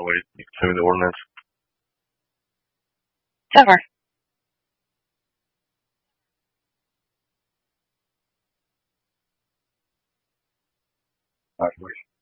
wait. You can send me the ordinance. Sure. All right, wait.